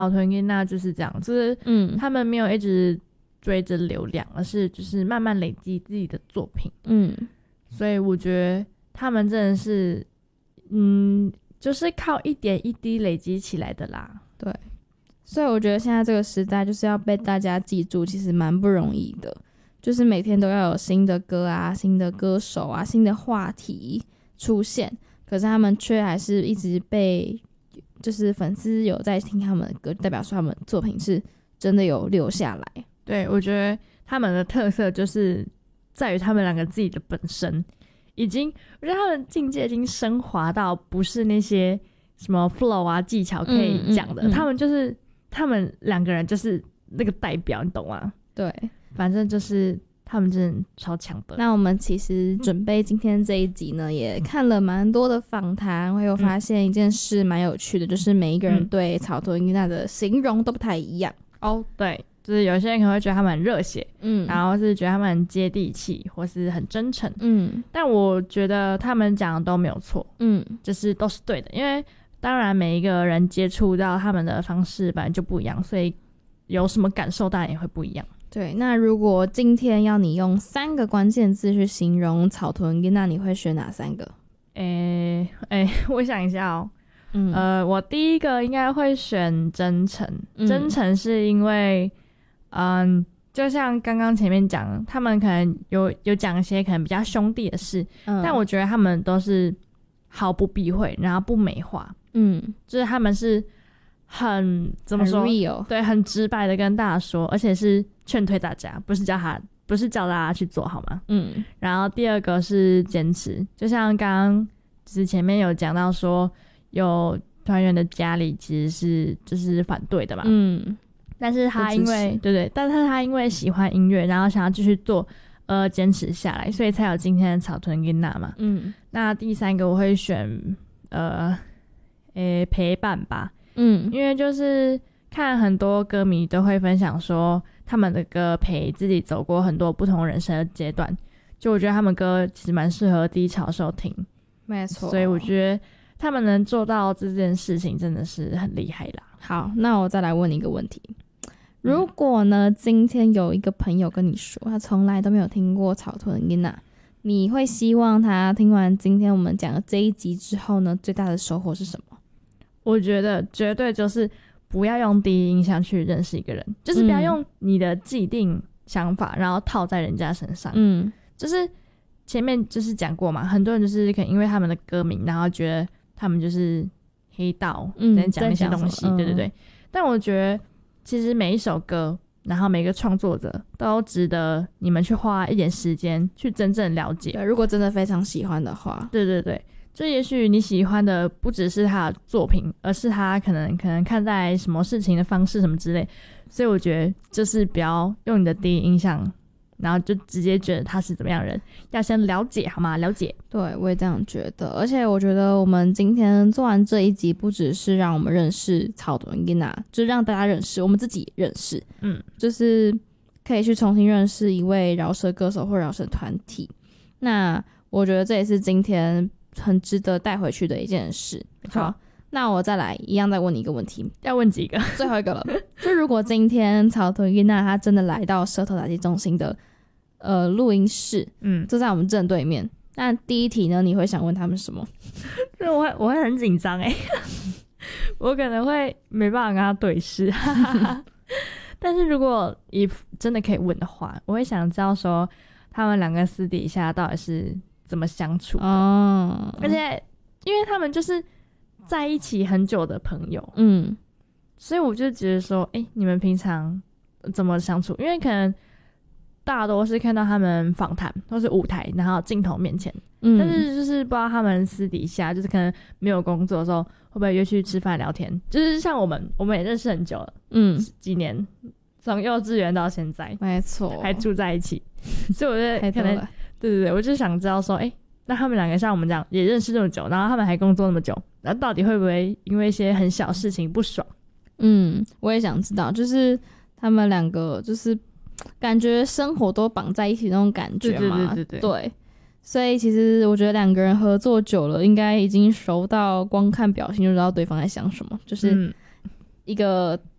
草屯跟那就是这样，就是他们没有一直追着流量，而是就是慢慢累积自己的作品。所以我觉得他们真的是就是靠一点一滴累积起来的啦。 对，所以我觉得现在这个时代就是要被大家记住，其实蛮不容易的，就是每天都要有新的歌啊、新的歌手啊、新的话题出现，可是他们却还是一直被就是粉丝有在听他们的歌，代表说他们作品是真的有留下来。 对，我觉得他们的特色就是在于他们两个自己的本身我觉得他们境界已经升华到不是那些什么 flow 啊技巧可以讲的，他们两个人就是那个代表，你懂吗？ 对， 反正就是他们真的超强的。 那我们其实准备今天这一集呢，也看了蛮多的访谈，会有发现一件事蛮有趣的，就是每一个人对草屯音娜的形容都不太一样。 对，就是有些人可能会觉得他们很热血，然后是觉得他们很接地气，或是很真诚，但我觉得他们讲的都没有错，就是都是对的，因为当然每一个人接触到他们的方式本来就不一样，所以有什么感受当然也会不一样。 对，那如果今天要你用3个关键字去形容草屯音娜，你会选哪3个？ 我想一下哦。我第一个应该会选真诚。真诚是因为就像刚刚前面讲，他们可能有讲一些可能比较兄弟的事，但我觉得他们都是毫不避讳，然后不美化，就是他们是很怎么说， 很 real， 对， 很直白的跟大家说，而且是劝退大家，不是叫大家去做好吗？然后第二个是坚持，就像刚刚就是前面有讲到说，有团员的家里其实是就是反对的嘛，但是他因为但是他因为喜欢音乐，然后想要继续做，坚持下来，所以才有今天的草屯音娜嘛。那第3个我会选陪伴吧，因为就是看很多歌迷都会分享说，他们的歌陪自己走过很多不同人生的阶段，就我觉得他们歌其实蛮适合低潮时候听， 没错， 所以我觉得他们能做到这件事情真的是很厉害啦。 好，那我再来问你一个问题，如果呢今天有一个朋友跟你说他从来都没有听过草屯音娜，你会希望他听完今天我们讲的这一集之后呢，最大的收获是什么？ 我觉得绝对就是不要用第一印象去认识一个人，就是不要用你的既定想法然后套在人家身上。就是前面就是讲过嘛，很多人就是可能因为他们的歌名，然后觉得他们就是黑道在讲那些东西，对。但我觉得其实每一首歌，然后每个创作者都值得你们去花一点时间去真正了解。 对，如果真的非常喜欢的话， 对，就也许你喜欢的不只是他的作品，而是他可能看待什么事情的方式什么之类。所以我觉得就是不要用你的第一印象，然后就直接觉得他是怎么样的人，要先了解好吗？了解。对， 我也这样觉得。而且我觉得我们今天做完这一集，不只是让我们认识草屯音娜，就是让大家认识我们自己认识，就是可以去重新认识一位饶舌歌手或饶舌团体。那我觉得这也是今天很值得带回去的一件事。好，那我再来一样再问你一个问题， 要问几个？ 最后一个了。就如果今天草屯音娜她真的来到舌头打击中心的录音室，就在我们正对面，那第一题呢，你会想问他们什么？ 我会很紧张我可能会没办法跟他对视但是如果真的可以问的话，我会想知道说他们两个私底下到底是怎么相处的而且因为他们就是在一起很久的朋友，所以我就觉得说你们平常怎么相处，因为可能大多是看到他们访谈都是舞台然后镜头面前，但是就是不知道他们私底下就是可能没有工作的时候会不会约去吃饭聊天，就是像我们也认识很久了，几年，从幼稚园到现在， 没错， 还住在一起所以我觉得可能对，我就想知道说那他们两个像我们这样也认识这么久，然后他们还工作那么久，然后到底会不会因为一些很小事情不爽？ 我也想知道，就是他们两个就是感觉生活都绑在一起那种感觉嘛，对，所以其实我觉得两个人合作久了，应该已经熟到光看表情就知道对方在想什么，就是一个